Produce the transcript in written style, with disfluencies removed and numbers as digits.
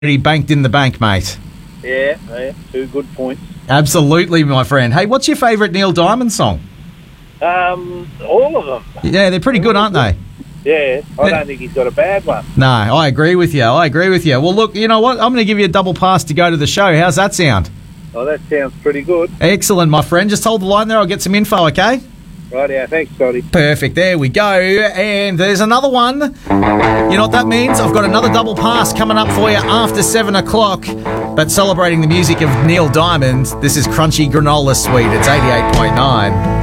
He banked in the bank, mate. Yeah, two good points. Absolutely, my friend. Hey, what's your favourite Neil Diamond song? All of them. Yeah, they're pretty good, aren't they? Yeah, I don't think he's got a bad one. No, I agree with you. Well, look, you know what? I'm going to give you a double pass to go to the show. How's that sound? Oh, that sounds pretty good. Excellent, my friend. Just hold the line there. I'll get some info, okay? Right, yeah, thanks, Scotty. Perfect. There we go. And there's another one. You know what that means? I've got another double pass coming up for you after 7 o'clock. But celebrating the music of Neil Diamond, this is Crunchy Granola Sweet. It's 88.9.